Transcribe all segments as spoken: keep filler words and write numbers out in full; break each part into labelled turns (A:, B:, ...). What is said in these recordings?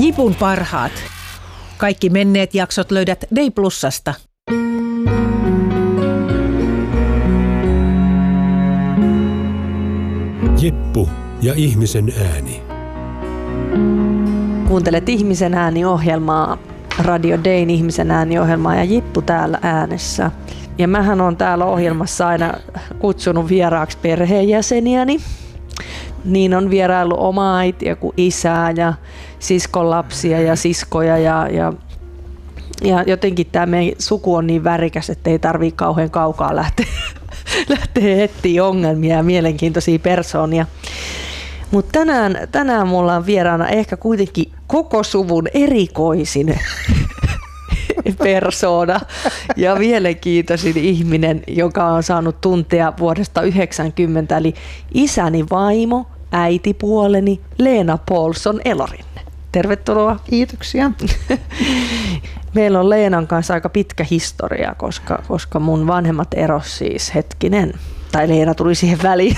A: Jipun parhaat. Kaikki menneet jaksot löydät Day Plusasta.
B: Jippu ja ihmisen ääni.
C: Kuuntelet Ihmisen ääni-ohjelmaa, Radio Dayn Ihmisen ääni-ohjelmaa ja Jippu täällä äänessä. Ja mähän on täällä ohjelmassa aina kutsunut vieraaksi perheenjäseniäni. Niin on vieraillut oma äitiä kuin isää ja siskon lapsia ja siskoja ja, ja, ja jotenkin tämä meidän suku on niin värikäs, että ei tarvitse kauhean kaukaa lähteä, lähteä etsiä ongelmia ja mielenkiintoisia persoonia. Mutta tänään, tänään mulla on vieraana ehkä kuitenkin koko suvun erikoisin persoona ja mielenkiintoisin ihminen, joka on saanut tuntea vuodesta yhdeksänkymmentä, eli isäni vaimo, äitipuoleni Leena Paulsson Elorinne. Tervetuloa.
D: Kiitoksia.
C: Meillä on Leenan kanssa aika pitkä historia, koska, koska mun vanhemmat eros siis hetkinen, tai Leena tuli siihen väliin.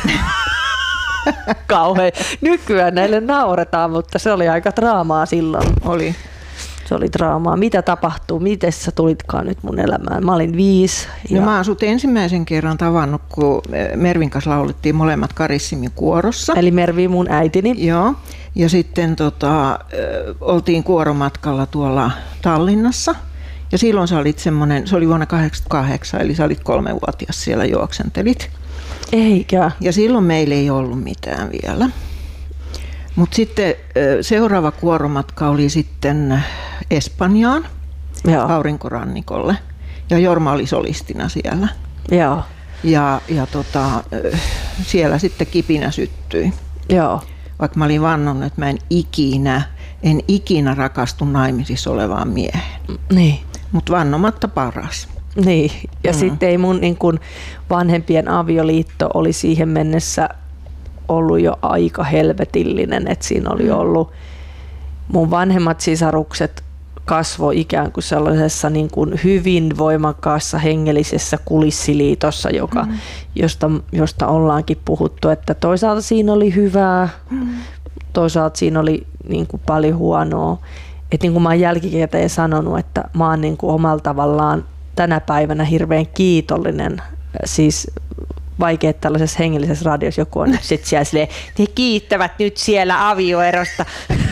C: Kauhean. Nykyään näille nauretaan, mutta se oli aika draamaa silloin.
D: Oli.
C: Se oli draamaa. Mitä tapahtuu? Miten sä tulitkaan nyt mun elämään? Mä olin viisi. Ja...
D: No, mä oon sut ensimmäisen kerran tavannut, kun Mervin kanssa laulettiin molemmat Karissimin kuorossa.
C: Eli Mervi mun äitini.
D: Joo. Ja sitten tota, oltiin kuoromatkalla tuolla Tallinnassa. Ja silloin sä olit semmonen, se oli vuonna kahdeksankymmentäkahdeksan, eli sä olit kolmevuotias siellä juoksentelit.
C: Eikä. Ja
D: silloin meillä ei ollut mitään vielä. Mutta sitten seuraava kuoromatka oli sitten Espanjaan, Joo. aurinkorannikolle. Ja Jorma oli solistina siellä.
C: Joo.
D: Ja, ja tota, siellä sitten kipinä syttyi.
C: Joo.
D: Vaikka mä olin vannonut, että mä en ikinä, en ikinä rakastu naimisissa olevaan mieheen.
C: Niin.
D: Mutta vannomatta paras.
C: Niin, ja mm. sitten ei mun niin kun vanhempien avioliitto oli siihen mennessä ollut jo aika helvetillinen, että siinä oli ollut mun vanhemmat sisarukset kasvo ikään kuin sellaisessa niin kuin hyvin voimakkaassa hengellisessä kulissiliitossa, joka, mm. josta, josta ollaankin puhuttu, että toisaalta siinä oli hyvää, mm. toisaalta siinä oli niin kuin paljon huonoa. Että niin kuin mä oon jälkikäteen sanonut, että mä oon niin kuin omalla tavallaan tänä päivänä hirveän kiitollinen, siis vaikea tällaisessa hengellisessä radiossa joku on sitten siellä silleen, ne kiittävät nyt siellä avioerosta.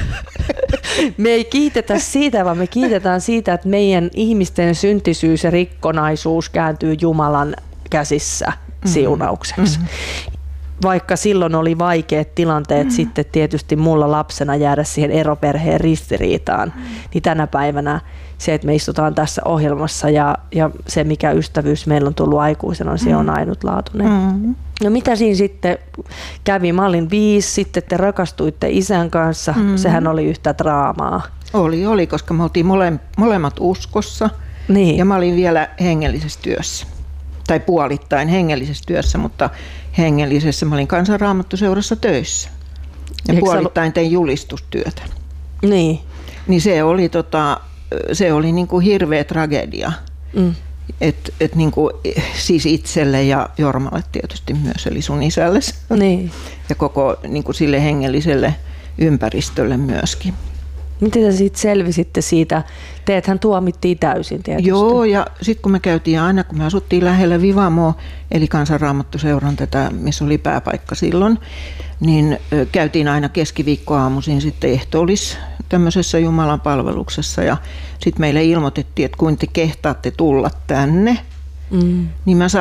C: Me ei kiitetä siitä, vaan me kiitetään siitä, että meidän ihmisten syntisyys ja rikkonaisuus kääntyy Jumalan käsissä siunaukseksi. Mm-hmm. Vaikka silloin oli vaikeat tilanteet mm-hmm. sitten tietysti mulla lapsena jäädä siihen eroperheen ristiriitaan, mm-hmm. niin tänä päivänä se, että me istutaan tässä ohjelmassa ja, ja se, mikä ystävyys meillä on tullut aikuisena, se on ainutlaatuinen. Mm-hmm. No mitä siinä sitten kävi? Mä olin viisi, sitten te rakastuitte isän kanssa. Mm-hmm. Sehän oli yhtä draamaa.
D: Oli, oli, koska me oltiin mole, molemmat uskossa
C: niin.
D: Ja mä olin vielä hengellisessä työssä. Tai puolittain hengellisessä työssä, mutta hengellisessä mä olin Kansanraamattuseurassa töissä. Ja Eikö puolittain tein julistustyötä.
C: Niin.
D: Niin se oli tota... Se oli niin kuin hirveä tragedia, mm. et, et niin kuin, siis itselle ja Jormalle tietysti myös, eli sun isälle
C: niin.
D: ja koko niin kuin sille hengelliselle ympäristölle myöskin.
C: Miten sä sitten selvisitte siitä? Teethän tuomittiin täysin tietysti.
D: Joo, ja sitten kun me käytiin aina, kun me asuttiin lähellä Vivamoa, eli Kansanraamattuseuran tätä, missä oli pääpaikka silloin, niin käytiin aina keskiviikkoaamuisin sitten ehtoollis tämmöisessä Jumalan palveluksessa, ja sitten meille ilmoitettiin, että kun te kehtaatte tulla tänne, mm. niin mä